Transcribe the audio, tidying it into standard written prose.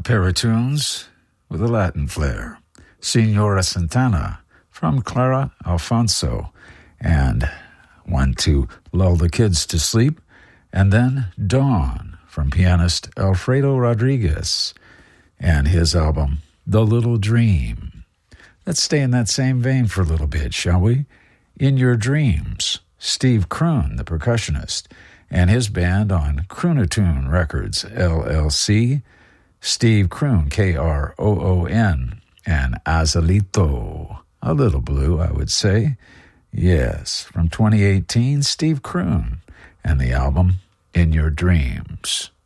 pair of tunes with a Latin flair. Senora Santana from Clara Alfonso, and one to lull the kids to sleep, and then Dawn from pianist Alfredo Rodriguez and his album, The Little Dream. Let's stay in that same vein for a little bit, shall we? In Your Dreams, Steve Kroon, the percussionist, and his band on Kroonatoon Records, LLC, Steve Kroon, Kroon, and Azalito, a little blue, I would say. Yes, from 2018, Steve Kroon, and the album In Your Dreams.